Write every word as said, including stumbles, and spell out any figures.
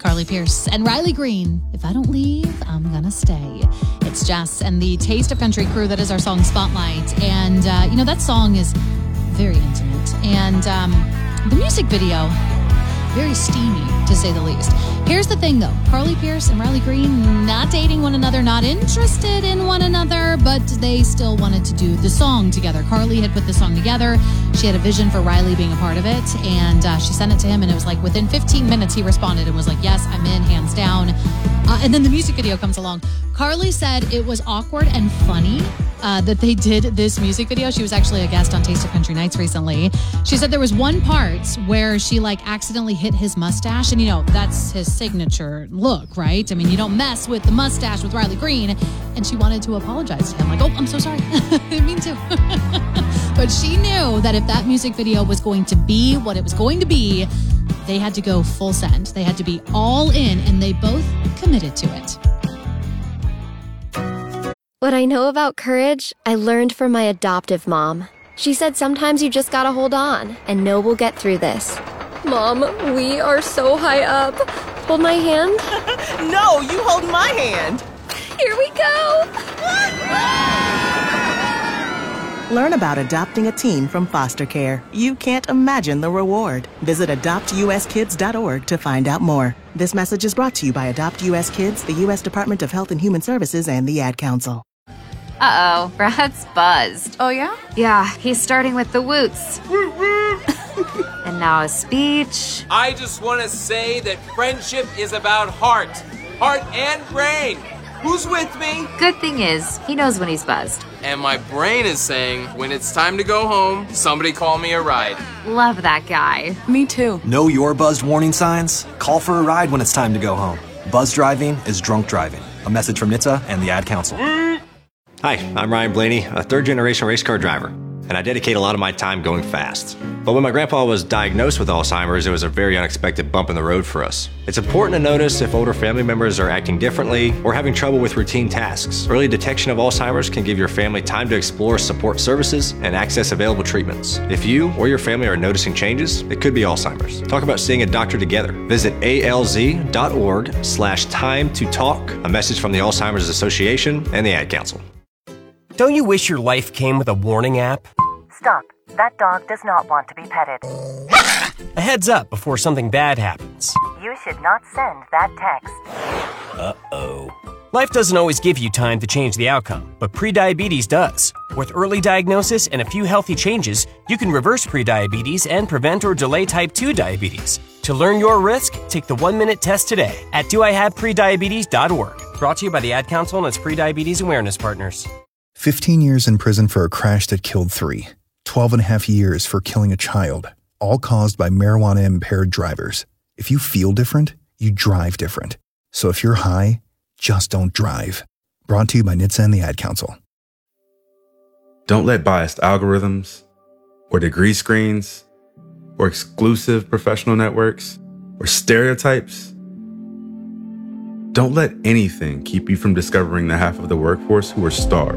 Carly Pearce and Riley Green. If I don't leave, I'm gonna stay. It's Jess and the Taste of Country crew that is our song Spotlight. And, uh, you know, that song is very intimate. And um, the music video, very steamy, to say the least. Here's the thing, though. Carly Pearce and Riley Green not dating one another, not interested in one another, but they still wanted to do the song together. Carly had put the song together. She had a vision for Riley being a part of it, and uh, she sent it to him, and it was like within fifteen minutes he responded and was like, yes, I'm in, hands down. Uh, and then the music video comes along. Carly said it was awkward and funny uh, that they did this music video. She was actually a guest on Taste of Country Nights recently. She said there was one part where she like accidentally hit his mustache, and you know, that's his signature look, right? I mean, you don't mess with the mustache with Riley Green. And she wanted to apologize to him, like, oh, I'm so sorry. I didn't mean to. But she knew that if that music video was going to be what it was going to be, they had to go full send. They had to be all in, and they both committed to it. What I know about courage, I learned from my adoptive mom. She said sometimes you just gotta hold on and know we'll get through this. Mom, we are so high up. Hold my hand. No, you hold my hand. Here we go. Learn about adopting a teen from foster care. You can't imagine the reward. Visit adopt u s kids dot org to find out more. This message is brought to you by Adopt U S Kids, the U S Department of Health and Human Services, and the Ad Council. Uh-oh, Brad's buzzed. Oh, yeah? Yeah, he's starting with the woots. And now a speech. I just want to say that friendship is about heart. Heart and brain. Who's with me? Good thing is, he knows when he's buzzed. And my brain is saying, when it's time to go home, somebody call me a ride. Love that guy. Me too. Know your buzzed warning signs? Call for a ride when it's time to go home. Buzz driving is drunk driving. A message from N H T S A and the Ad Council. Hi, I'm Ryan Blaney, a third-generation race car driver, and I dedicate a lot of my time going fast. But when my grandpa was diagnosed with Alzheimer's, it was a very unexpected bump in the road for us. It's important to notice if older family members are acting differently or having trouble with routine tasks. Early detection of Alzheimer's can give your family time to explore support services and access available treatments. If you or your family are noticing changes, it could be Alzheimer's. Talk about seeing a doctor together. Visit alz.org slash time to talk, a message from the Alzheimer's Association and the Ad Council. Don't you wish your life came with a warning app? Stop. That dog does not want to be petted. A heads up before something bad happens. You should not send that text. Uh-oh. Life doesn't always give you time to change the outcome, but prediabetes does. With early diagnosis and a few healthy changes, you can reverse prediabetes and prevent or delay type two diabetes. To learn your risk, take the one-minute test today at do I have prediabetes dot org. Brought to you by the Ad Council and its prediabetes awareness partners. fifteen years in prison for a crash that killed three. twelve and a half years for killing a child, all caused by marijuana-impaired drivers. If you feel different, you drive different. So if you're high, just don't drive. Brought to you by N H T S A and the Ad Council. Don't let biased algorithms, or degree screens, or exclusive professional networks, or stereotypes. Don't let anything keep you from discovering the half of the workforce who are starved.